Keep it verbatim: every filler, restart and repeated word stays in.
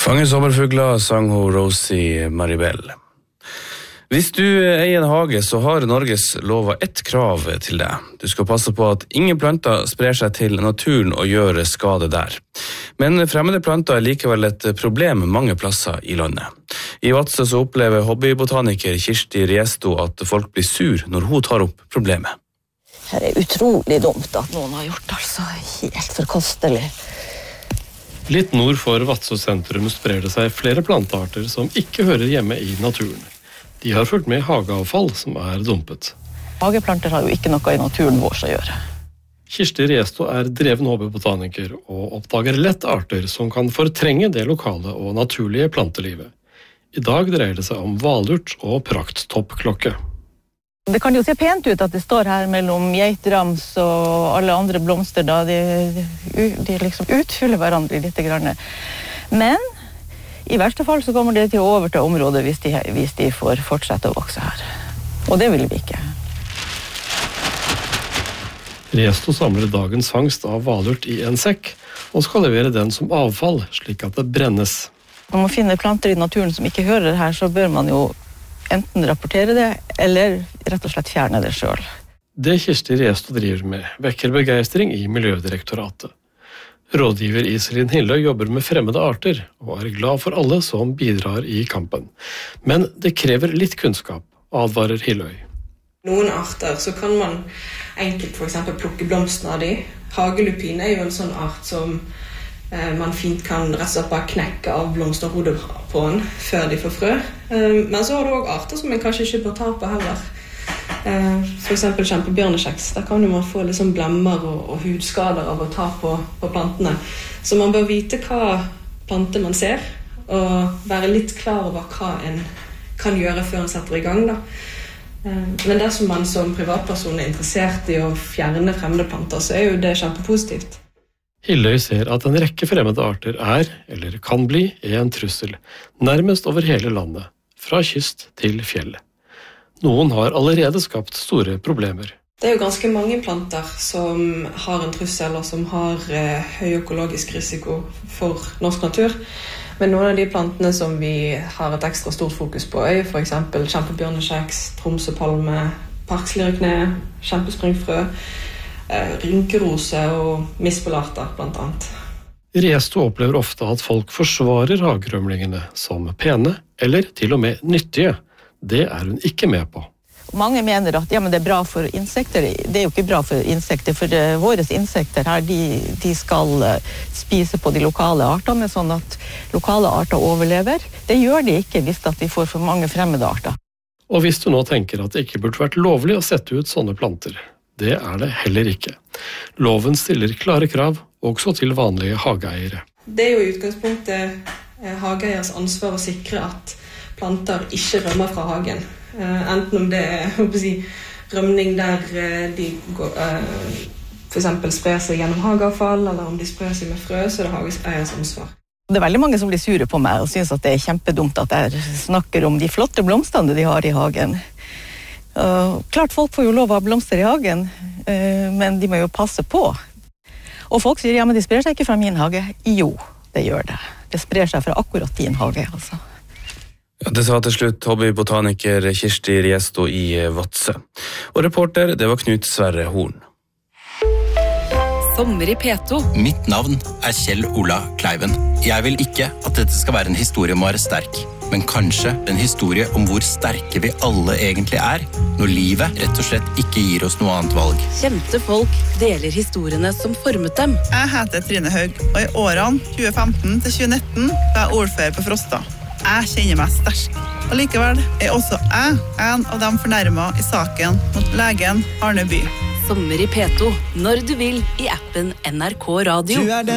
Fange sommerfugler, sang hun Rosie Maribel. Hvis du er i en hage, så har Norges lover ett krav til deg. Du skal passe på at ingen planter sprer seg til naturen og gjør skade der. Men fremmede planter er likevel et problem mange plasser i landet. I Vadsø så opplever hobbybotaniker Kirsti Riesto at folk blir sur når hun tar opp problemet. Det er utrolig dumt at noen har gjort, altså helt forkastelig. Litt nord for Vadsø sentrum sprer det seg flere plantearter som ikke hører hjemme i naturen. De har fulgt med hageavfall som er dumpet. Hageplanter har jo ikke noe i naturen vår å gjøre. Kirsti Riesto er dreven hobbybotaniker og oppdager lett arter som kan fortrenge det lokale og naturlige plantelivet. I dag dreier det seg om valurt og prakttoppklokke. Det kan jo se pent ut at det står her mellom geitrams og alle andre blomster, da de, de liksom utfyller hverandre litt grann. Men i verste fall så kommer det til å overta området hvis de, hvis de får fortsette å vokse her. Og det vil vi ikke. Riesto samler dagens fangst av valurt i en sekk og skal levere den som avfall, slik at det brennes. Når man finner planter i naturen som ikke hører her, så bør man jo enten rapportere det, eller rett og slett fjerne det selv. Det Kirsti Riesto driver med, vekker begeistring i Miljødirektoratet. Rådgiver Iselin Hilløy jobber med fremmede arter, og er glad for alle som bidrar i kampen. Men det krever litt kunnskap, advarer Hilløy. Noen arter så kan man enkelt for eksempel plukke blomstene av de. Hagelupin er jo en sånn art som man fint kan rett og slett bare knekke av blomsterhodet på den før de får frø. Men så har du også arter som man kanskje ikke bør ta på heller. For eksempel kjempebjørnekjeks. Der kan man få liksom blemmer og, og hudskader av å ta på, på plantene. Så man bør vite hva planter man ser, og være litt klar over hva en kan gjøre før en setter i gang da. Men dersom man som privatperson er interessert i å fjerne fremmede planter, så er jo det kjempepositivt. Hilløy ser at en rekke fremmede arter er, eller kan bli, en trussel, nærmest over hele landet, fra kyst til fjell. Noen har allerede skapt store problemer. Det er jo ganske mange planter som har en trussel, og som har eh, høy økologisk risiko for norsk natur. Men noen av de plantene som vi har et ekstra stort fokus på, er for eksempel kjempebjørnekjeks, tromsøpalme, parkslirkne, kjempespringfrø, rynkerose og mispelarter, blant annet. Riesto opplever ofte at folk forsvarer hagerømlingene som pene, eller til og med nyttige. Det er hun ikke med på. Mange mener at ja, men det er bra for insekter. Det er jo ikke bra for insekter, for uh, våre insekter her, de, de skal uh, spise på de lokale artene, sånn at lokale arter overlever. Det gjør de ikke hvis at de får for mange fremmede arter. Og hvis du nå tenker at det ikke burde vært lovlig å sette ut sånne planter, det er det heller ikke. Loven stiller klare krav, også til vanlige hageeiere. Det er jo i utgangspunktet hageeiers ansvar å sikre at planter ikke rømmer fra hagen. Enten om det er å si, rømning der de går, for eksempel sprer seg gjennom hageavfall, eller om de sprer seg med frø, så er det hageeiers ansvar. Det er veldig mange som blir sure på meg og synes at det er kjempedumt at jeg snakker om de flotte blomstene de har i hagen. Uh, klart folk får jo lov å ha blomster i hagen, uh, men de må jo passe på. Og folk sier, ja, men de sprer seg ikke fra min hage. Jo, det gjør det. Det sprer seg fra akkurat din hage, altså. Ja, det sa til slutt hobbybotaniker Kirsti Riesto i Vadsø. Og reporter, det var Knut Sverre Horn. Sommer i P to. Mitt navn er Kjell Ola Kleiven. Jeg vil ikke at dette skal være en historie om å være sterk, men kanskje en historie om hvor sterke vi alle egentlig er, når livet rett og slett ikke gir oss noe annet valg. Kjente folk deler historiene som formet dem. Jeg heter Trine Haug, og i årene tjue femten til tjue nitten var jeg ordfører på Frosta. Jeg kjenner meg sterk. Og likevel er også jeg en av dem fornærmet i saken mot legen Arne By. Sommer i P to, når du vil, i appen N R K Radio.